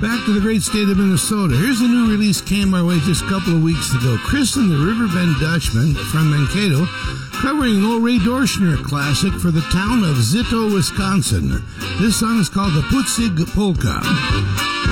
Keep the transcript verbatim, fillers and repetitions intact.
Back to the great state of Minnesota. Here's a new release came our way just a couple of weeks ago. Chris and the Riverbend Dutchman from Mankato covering an old Ray Dorschner classic for the town of Zito, Wisconsin. This song is called the Putzig Polka.